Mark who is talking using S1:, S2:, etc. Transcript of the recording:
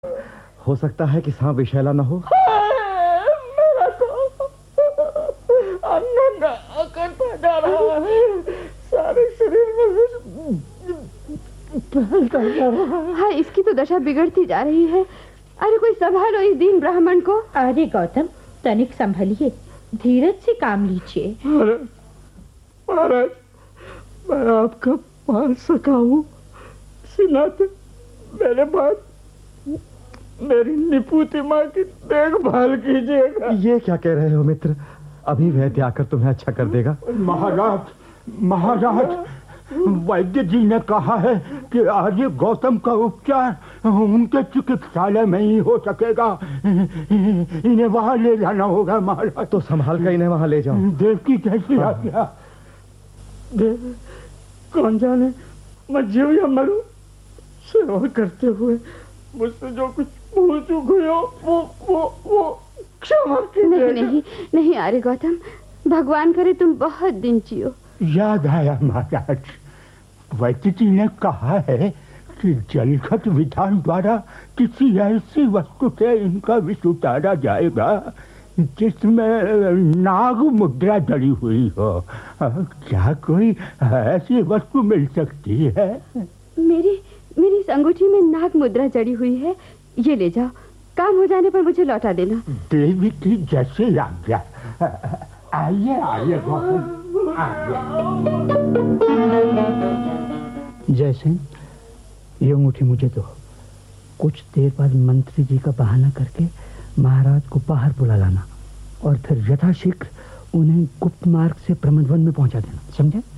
S1: हो सकता है कि सांप विषैला न हो।
S2: मेरा तो अन्ना करता जा रहा है, सारे शरीर में फैलता जा रहा है।
S3: हाँ, इसकी तो दशा बिगड़ती जा रही है। अरे कोई संभालो इस दीन ब्राह्मण को।
S4: अरे गौतम, तनिक संभलिए, धीरज से काम लीजिए।
S2: महाराज, मैं आपका मान सका हूँ, सिनाते मेरे बाद मेरी निपुती माँ की देखभाल कीजिएगा।
S1: ये क्या कह रहे हो मित्र? अभी वैद्य आकर तुम्हें अच्छा कर देगा।
S5: महाराज, वैद्य जी ने कहा है कि आज गौतम का उपचार उनके चिकित्सालय में ही हो सकेगा। इन्हें वहां ले जाना होगा महाराज।
S1: तो संभाल कर इन्हें वहां ले जाओ।
S5: देवकी कैसी आज्ञा?
S2: कौन जाने मैं जीव या मरूं, सेवा करते हुए मुझसे जो कुछ भूल चूक हुई हो वो क्षमा कीजिएगा।
S3: नहीं नहीं आर्य गौतम, भगवान करे तुम बहुत दिन जियो।
S5: याद आया महाराज, वैद्य जी ने कहा है कि जलखत विधान द्वारा किसी ऐसी वस्तु से इनका विष उतारा जाएगा जिसमें नाग मुद्रा जड़ी हुई हो। क्या कोई ऐसी वस्तु मिल सकती है?
S3: मेरी इस अंगूठी में नाग मुद्रा जड़ी हुई है, ये ले जाओ। काम हो जाने पर मुझे लौटा देना।
S5: देवी की जैसे आज्ञा। आइए गौतम,
S6: जयसेन, ये अंगूठी मुझे दो। कुछ देर बाद मंत्री जी का बहाना करके महाराज को बाहर बुला लाना और फिर यथाशीघ्र उन्हें गुप्त मार्ग से प्रमदवन में पहुंचा देना, समझे?